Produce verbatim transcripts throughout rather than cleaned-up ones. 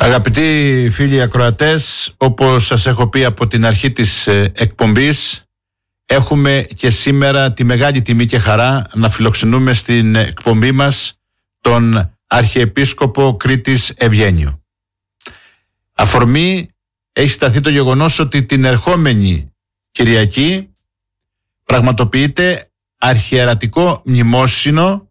Αγαπητοί φίλοι ακροατές, όπως σας έχω πει από την αρχή της εκπομπής, έχουμε και σήμερα τη μεγάλη τιμή και χαρά να φιλοξενούμε στην εκπομπή μας τον Αρχιεπίσκοπο Κρήτης Ευγένιο. Αφορμή έχει σταθεί το γεγονός ότι την ερχόμενη Κυριακή πραγματοποιείται αρχιερατικό μνημόσυνο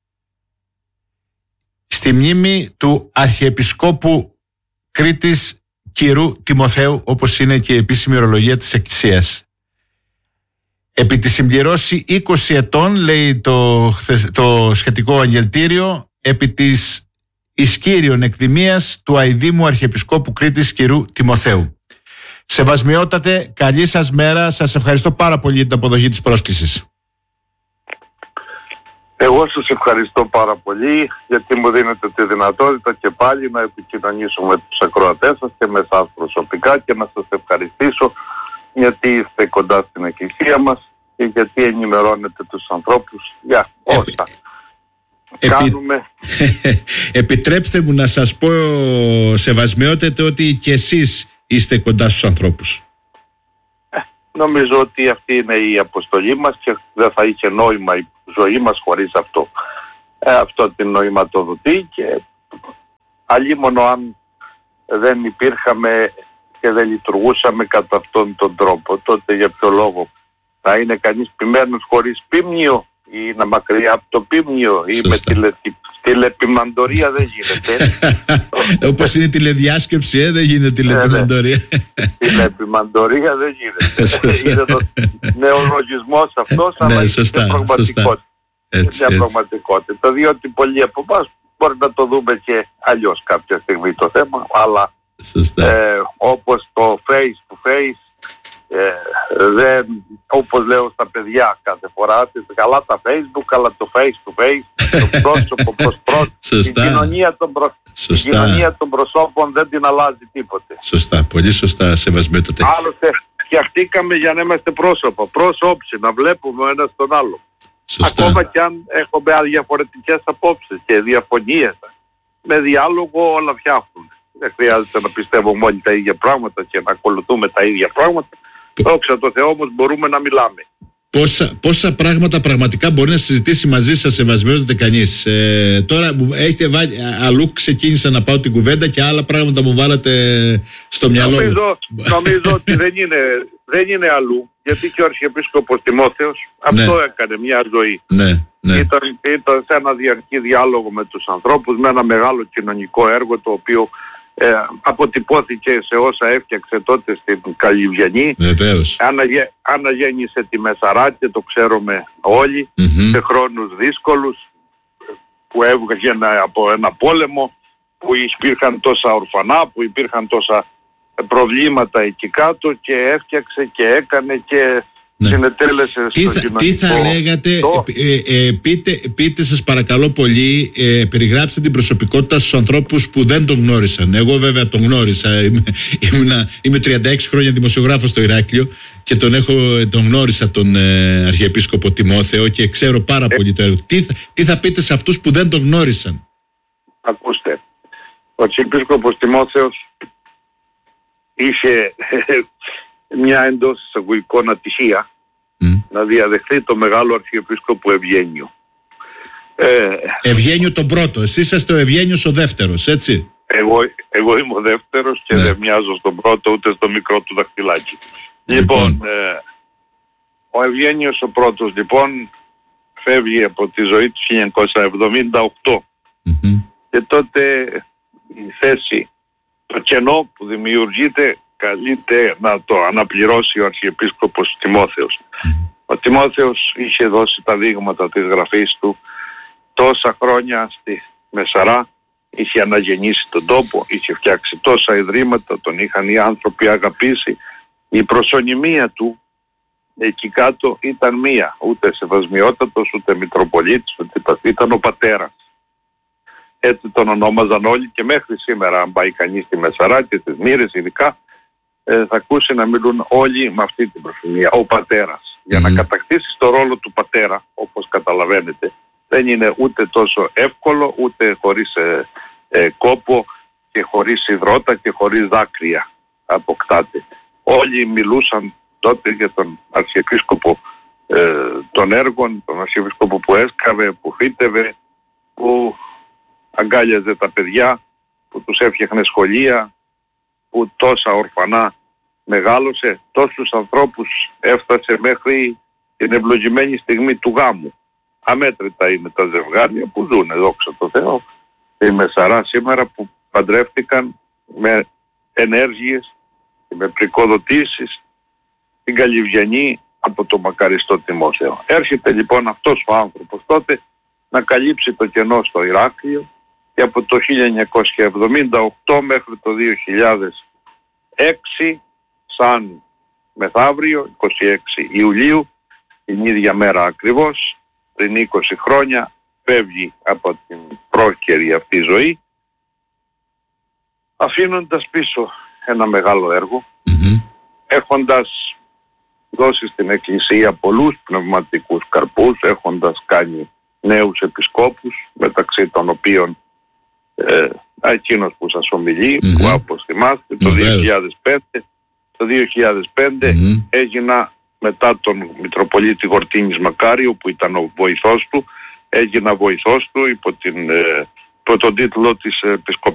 στη μνήμη του Αρχιεπισκόπου Κρήτης Κυρού Τιμοθέου, όπως είναι και η επίσημη ορολογία της Εκκλησίας. Επί τη συμπληρώση είκοσι ετών, λέει το, το σχετικό αγγελτήριο, επί της ισκύριων εκδημίας του αηδήμου Αρχιεπισκόπου Κρήτης Κυρού Τιμοθέου. Σεβασμιότατε, καλή σας μέρα. Σας ευχαριστώ πάρα πολύ για την αποδοχή της πρόσκλησης. Εγώ σας ευχαριστώ πάρα πολύ γιατί μου δίνετε τη δυνατότητα και πάλι να επικοινωνήσω με τους ακροατές σας και με εσάς προσωπικά και να σας ευχαριστήσω γιατί είστε κοντά στην Εκκλησία μας και γιατί ενημερώνετε τους ανθρώπους για όσα Επι... κάνουμε. Επιτρέψτε μου να σας πω, σεβασμιότατε, ότι και εσείς είστε κοντά στους ανθρώπους. Ε, νομίζω ότι αυτή είναι η αποστολή μας και δεν θα είχε νόημα η ζωή μας χωρίς αυτό. Ε, αυτό την νοηματοδοτεί και αλλήμωνο αν δεν υπήρχαμε και δεν λειτουργούσαμε κατά αυτόν τον τρόπο, τότε για ποιο λόγο να είναι κανείς ποιμένος χωρίς πίμνιο ή να μακριά από το πίμνιο ή με τηλε, τηλεπιμαντορία δεν γίνεται. Όπως είναι τηλεδιάσκεψη, ε, δεν γίνεται τηλεπιμαντορία. Τηλεπιμαντορία δεν γίνεται. Είναι το νεολογισμός αυτός, αλλά ναι, σωστά, είναι πραγματικότητα. Έτσι, είναι πραγματικότητα. Διότι πολλοί από εμάς μπορεί να το δούμε και αλλιώς κάποια στιγμή το θέμα, αλλά ε, όπως το face to face, ε, δεν, όπως λέω στα παιδιά κάθε φορά, καλά τα Facebook, αλλά το face to face, το πρόσωπο προς πρόσωπο, η κοινωνία, των προ... η κοινωνία των προσώπων δεν την αλλάζει τίποτε. Σωστά, πολύ σωστά, σεβασμιότατε. Άλλωστε φτιαχτήκαμε για να είμαστε πρόσωπα, πρόσωψη, να βλέπουμε ο ένας τον άλλο. Σωστά. Ακόμα και αν έχουμε διαφορετικές απόψεις και διαφωνίες, με διάλογο όλα φτιάχνουν. Δεν χρειάζεται να πιστεύουμε όλοι τα ίδια πράγματα και να ακολουθούμε τα ίδια πράγματα. Δόξα τω Θεώ όμως μπορούμε να μιλάμε. Πόσα, πόσα πράγματα πραγματικά μπορεί να συζητήσει μαζί σας, σεβασμιότατε, κανείς. Ε, τώρα μου έχετε βάλει, αλλού ξεκίνησα να πάω την κουβέντα και άλλα πράγματα μου βάλατε στο μυαλό. Νομίζω, νομίζω ότι δεν είναι, δεν είναι αλλού, γιατί και ο Αρχιεπίσκοπος Τιμόθεος αυτό ναι. έκανε μια ζωή. Ναι, ναι. Ήταν, ήταν σε ένα διαρκή διάλογο με τους ανθρώπους, με ένα μεγάλο κοινωνικό έργο το οποίο Ε, αποτυπώθηκε σε όσα έφτιαξε τότε στην Καλυβιανή. Βεβαίως. Αναγε, αναγέννησε τη Μεσαρά και το ξέρουμε όλοι, mm-hmm. σε χρόνους δύσκολους που έβγαινε από ένα πόλεμο, που υπήρχαν τόσα ορφανά, που υπήρχαν τόσα προβλήματα εκεί κάτω και έφτιαξε και έκανε και ναι. συνετέλεσε τι στο θα, κοινωνικό. Τι θα λέγατε, το... ε, ε, πείτε, πείτε σας παρακαλώ πολύ, ε, περιγράψτε την προσωπικότητα στους ανθρώπους που δεν τον γνώρισαν. Εγώ βέβαια τον γνώρισα, είμαι, ήμουνα, είμαι τριάντα έξι χρόνια δημοσιογράφος στο Ηράκλειο και τον, έχω, τον γνώρισα τον ε, Αρχιεπίσκοπο Τιμόθεο και ξέρω πάρα ε... πολύ το έργο. Τι, τι θα πείτε σε αυτούς που δεν τον γνώρισαν? Ακούστε, ο Αρχιεπίσκοπος Τιμόθεος είχε μια εντός εισαγωγικών ατυχία mm. να διαδεχθεί το μεγάλο Αρχιεπίσκοπο Ευγένιο. Ε, Ευγένιο τον πρώτο, εσείς είσαστε ο Ευγένιος ο δεύτερος, έτσι? Εγώ, εγώ είμαι ο δεύτερος και ναι. δεν μοιάζω στον πρώτο ούτε στο μικρό του δαχτυλάκι. Λοιπόν, λοιπόν ε, ο Ευγένιος ο πρώτος λοιπόν φεύγει από τη ζωή του χίλια εννιακόσια εβδομήντα οκτώ mm-hmm. και τότε η θέση, το κενό που δημιουργείται καλείται να το αναπληρώσει ο Αρχιεπίσκοπος Τιμόθεος. Ο Τιμόθεος είχε δώσει τα δείγματα της γραφής του τόσα χρόνια στη Μεσαρά, είχε αναγεννήσει τον τόπο, είχε φτιάξει τόσα ιδρύματα, τον είχαν οι άνθρωποι αγαπήσει. Η προσωνυμία του εκεί κάτω ήταν μία, ούτε σεβασμιότατος, ούτε Μητροπολίτης, ούτε ήταν ο πατέρας. Έτσι τον ονόμαζαν όλοι και μέχρι σήμερα, αν πάει κανείς στη Μεσαρά και στις Μύρες ειδικά, ε, θα ακούσει να μιλούν όλοι με αυτή την προσωνυμία, ο πατέρας. Mm-hmm. Για να κατακτήσεις το ρόλο του πατέρα, όπως καταλαβαίνετε, δεν είναι ούτε τόσο εύκολο, ούτε χωρίς ε, ε, κόπο και χωρίς υδρότα και χωρίς δάκρυα αποκτάται. Όλοι μιλούσαν τότε για τον Αρχιεπίσκοπο ε, των έργων, τον Αρχιεπίσκοπο που έσκαβε, που φύτευε, που αγκάλιαζε τα παιδιά, που τους έφτιαχνε σχολεία, που τόσα ορφανά μεγάλωσε, τόσους ανθρώπους έφτασε μέχρι την ευλογημένη στιγμή του γάμου. Αμέτρητα είναι τα ζευγάρια που ζουν, δόξα τω Θεώ, η Μεσαρά σήμερα, που παντρεύτηκαν με ενέργειες και με πρικοδοτήσεις την Καλυβιανή από το μακαριστό Τιμόθεο. Έρχεται λοιπόν αυτός ο άνθρωπος τότε να καλύψει το κενό στο Ηράκλειο και από το χίλια εννιακόσια εβδομήντα οκτώ μέχρι το δύο χιλιάδες έξι, σαν μεθαύριο, είκοσι έξι Ιουλίου, την ίδια μέρα ακριβώς, πριν είκοσι χρόνια, φεύγει από την πρόκαιρη αυτή ζωή, αφήνοντας πίσω ένα μεγάλο έργο, mm-hmm. έχοντας δώσει στην Εκκλησία πολλούς πνευματικούς καρπούς, έχοντας κάνει νέους επισκόπους, μεταξύ των οποίων ε, εκείνος που σας ομιλεί, mm-hmm. που όπως θυμάστε, το, mm-hmm. δύο χιλιάδες πέντε, το δύο χιλιάδες πέντε mm-hmm. έγινα, μετά τον Μητροπολίτη Γορτίνης Μακάριου, που ήταν ο βοηθός του, έγινα βοηθός του υπό, την, ε, υπό τον τίτλο της επισκοπής